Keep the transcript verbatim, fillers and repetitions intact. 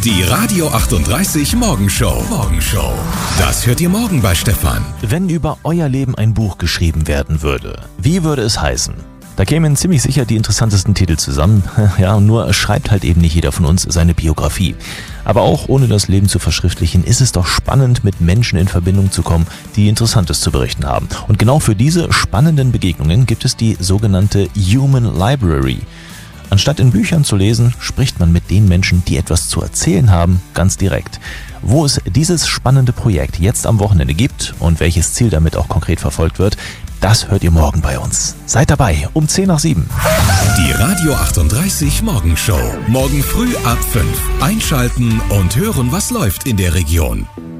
Die Radio achtunddreißig Morgenshow. Morgenshow. Das hört ihr morgen bei Stefan. Wenn über euer Leben ein Buch geschrieben werden würde, wie würde es heißen? Da kämen ziemlich sicher die interessantesten Titel zusammen. Ja, nur schreibt halt eben nicht jeder von uns seine Biografie. Aber auch ohne das Leben zu verschriftlichen, ist es doch spannend, mit Menschen in Verbindung zu kommen, die Interessantes zu berichten haben. Und genau für diese spannenden Begegnungen gibt es die sogenannte Human Library. Anstatt in Büchern zu lesen, spricht man mit den Menschen, die etwas zu erzählen haben, ganz direkt. Wo es dieses spannende Projekt jetzt am Wochenende gibt und welches Ziel damit auch konkret verfolgt wird, das hört ihr morgen bei uns. Seid dabei, um zehn nach sieben. Die Radio achtunddreißig Morgenshow. Morgen früh ab fünf. Einschalten und hören, was läuft in der Region.